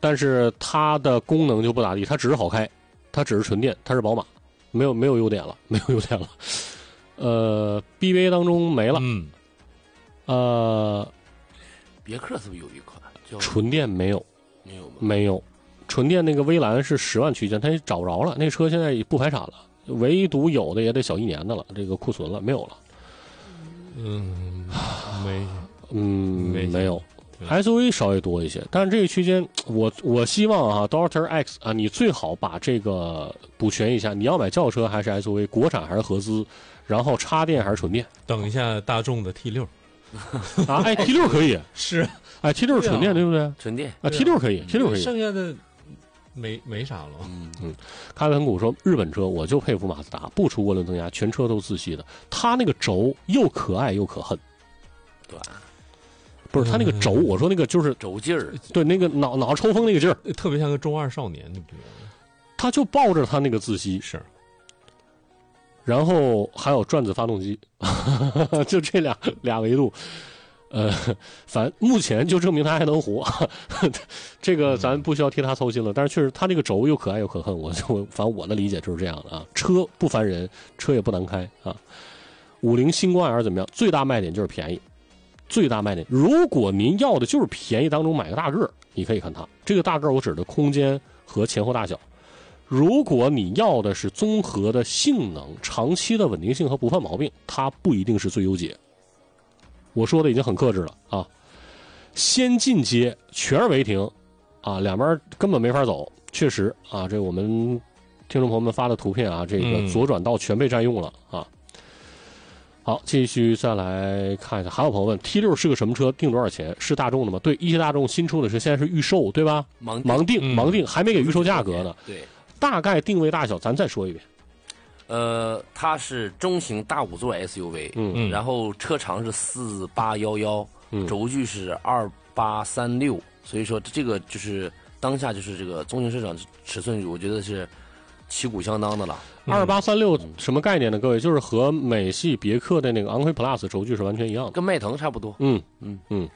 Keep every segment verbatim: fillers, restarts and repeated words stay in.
但是它的功能就不咋地，它只是好开，它只是纯电，它是宝马，没有没有优点了，没有优点了。呃 ，B B A 当中没了。 嗯， 呃， 别克是不是有一款叫纯电没有？ 没有吗？ 没有，纯电那个威兰是十万区间，它也找不着了，那车现在也不排产了，唯独有的也得小一年的了，这个库存了，没有了。 嗯，没， 嗯， 没没有。S U V 稍微多一些，但是这个区间，我我希望啊 ，Doctor X 啊，你最好把这个补全一下，你要买轿车还是 S U V， 国产还是合资，然后插电还是纯电？ 等一下大众的 T 六啊，哎 ，T 六可以， 是， 哎 ，T 六纯电对不对？ 纯电啊 ，T 六可以 ，T 六可以， 剩下的没没啥了。 嗯嗯，咖啡很谷说，日本车我就佩服马自达，不出涡轮增压，全车都自吸的，它那个轴又可爱又可恨。 对。 不是他那个轴，我说那个就是轴劲儿， 对，那个脑脑抽风那个劲儿， 特别像个中二少年，你不觉得？ 他就抱着他那个自吸， 是， 然后还有转子发动机，就这俩俩维度，呃，反目前就证明他还能活，这个咱不需要替他操心了。但是确实，他这个轴又可爱又可恨，我就反正我的理解就是这样的啊。车不烦人，车也不难开啊。五菱星光 L 怎么样？最大卖点就是便宜。最大卖点，如果您要的就是便宜当中买个大个儿，你可以看它。这个大个儿我指的空间和前后大小。如果你要的是综合的性能、长期的稳定性和不犯毛病，它不一定是最优解。我说的已经很克制了啊。先进街全是违停啊，两边根本没法走。确实啊，这我们听众朋友们发的图片啊，这个左转道全被占用了啊。好，继续再来看一下，还有朋友问 T 六是个什么车，定多少钱？是大众的吗？对，一汽大众新出的是现在是预售，对吧？ 盲盲定， 嗯、 盲定还没给预售价格呢。 对， 大概定位大小，咱再说一遍。 呃，它是中型大五座 S U V， 嗯， 然后车长是四八幺幺，轴距是二八三六，所以说这个就是当下就是这个中型市场尺寸，我觉得是旗鼓相当的了。 二八三六什么概念呢？各位，就是和美系别克的那个昂科威 Plus 轴距是完全一样的， 跟迈腾差不多。 嗯嗯嗯。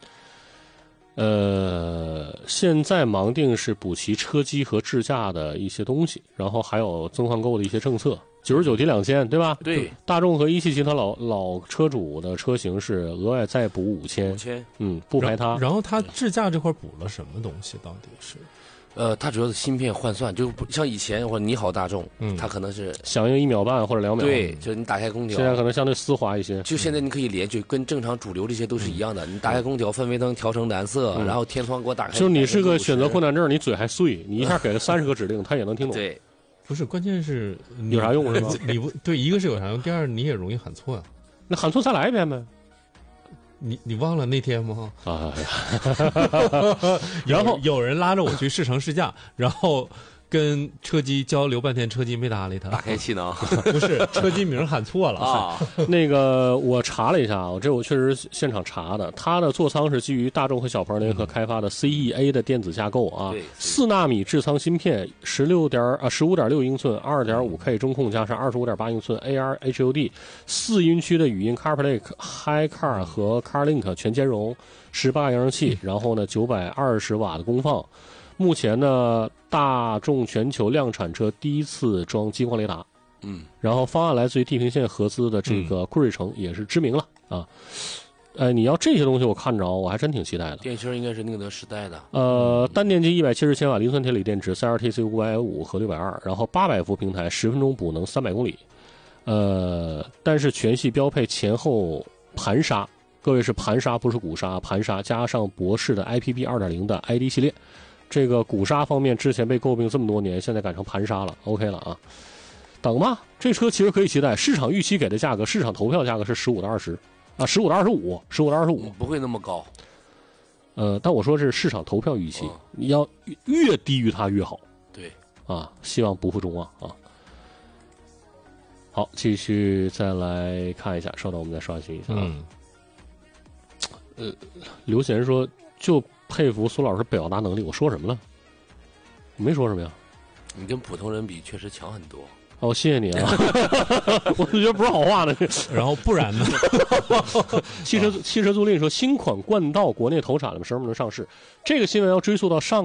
呃，现在盲定是补齐车机和智驾的一些东西，然后还有增换购的一些政策，九十九提两千，对吧？ 对。 大众和一汽集团老老车主的车型是额外再补五千， 五千， 嗯，不排他。 然后它智驾这块补了什么东西？到底是？ 呃，它主要是芯片换算，就像以前或者你好大众， 嗯， 它可能是响应一秒半或者两秒， 对，就是你打开空调， 现在可能相对丝滑一些。 就现在你可以连，就跟正常主流这些都是一样的。嗯、你打开空调，氛围灯调成蓝色，嗯、然后天窗给我打开。 就是你是个选择困难症，你嘴还碎，你一下给了三十个指令，他也能听懂。 对， 不是，关键是有啥用是吧？ 你不对，一个是有啥用，第二你也容易喊错呀、啊。 那喊错再来一遍呗。 你你忘了那天吗？ 啊，然后有人拉着我去试乘试驾，然后跟车机交流半天，车机没搭理他。 打开气囊不是车机名喊错了啊。 那个我查了一下，我这我确实现场查的，它的座舱是基于大众和小鹏联合开发的 C E A 的电子架构啊，四纳米智舱芯片，十六点啊十五点六英寸，二点五 K 中控加上二十五点八英寸 A R H U D， 四音区的语音 CarPlay、Hi Car 和 CarLink 全兼容，十八个扬声器，然后呢九百二十瓦的功放。目前呢，大众全球量产车第一次装激光雷达， 嗯， 然后方案来自于地平线合资的这个贵瑞城，也是知名了啊。呃，你要这些东西我看着，我还真挺期待的。 电芯应该是宁德时代的。 呃，单电机一百七十千瓦磷酸铁锂电池 ，C R T C 五百五和六百二，然后八百伏平台，十分钟补能三百公里。呃，但是全系标配前后盘刹，各位是盘刹不是鼓刹，盘刹加上博世的 I P B 二点零 的 I D 系列。这个鼓刹方面之前被诟病这么多年，现在改成盘刹了 ，OK 了啊。等吧，这车其实可以期待。市场预期给的价格，市场投票价格是十五到二十啊，十五到二十五，十五到二十五， 不会那么高。 呃，但我说是市场投票预期，你要越低于它越好。 对啊，希望不负众望啊。好，继续再来看一下，稍等，我们再刷新一下啊。 嗯。 呃，刘贤说就佩服苏老师表达能力，我说什么了？我没说什么呀。 你跟普通人比，确实强很多。 哦，谢谢你啊！我就觉得不是好话呢。 然后不然呢？ 汽车汽车租赁说新款冠道国内投产了，什么时候能上市？这个新闻要追溯到上。